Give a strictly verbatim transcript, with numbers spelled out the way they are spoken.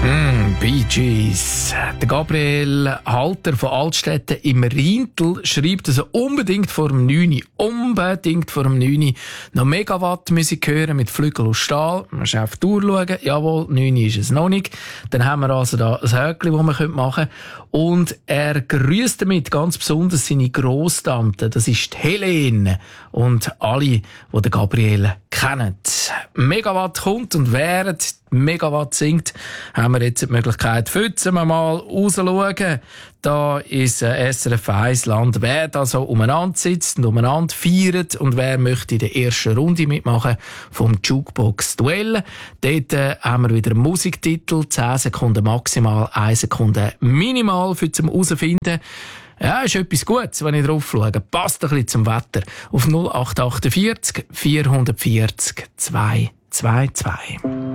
Mm, Bee Gees. Der Gabriel Halter von Altstätten im Rhintel schreibt, dass er unbedingt vor dem neun unbedingt vor dem neun noch Megawatt-Musik hören mit Flügel aus Stahl. Man muss auf die Uhr schauen. Jawohl, neun ist es noch nicht. Dann haben wir also da ein Häkchen, das man machen können. Und er grüßt damit ganz besonders seine Grosstante. Das ist die Helene. Und alle, die den Gabriel kennen. Megawatt kommt und während Megawatt singt, haben wir jetzt die Möglichkeit, fützen wir mal rausschauen. Da ist äh, S R F eins Land, wer da so umeinander sitzt und umeinander feiert und wer möchte in der ersten Runde mitmachen vom Jukebox-Duell. Dort äh, haben wir wieder einen Musiktitel, zehn Sekunden maximal, eine Sekunde minimal für zum herausfinden. Ja, ist etwas Gutes, wenn ich drauf schaue. Passt ein bisschen zum Wetter. Auf null acht acht vier vier vier vier zwei zwei zwei.